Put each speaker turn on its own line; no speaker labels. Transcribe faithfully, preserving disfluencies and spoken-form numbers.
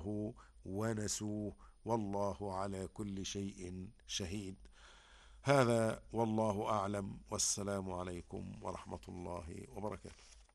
الله ونسوه، والله على كل شيء شهيد. هذا والله أعلم، والسلام عليكم ورحمة الله وبركاته.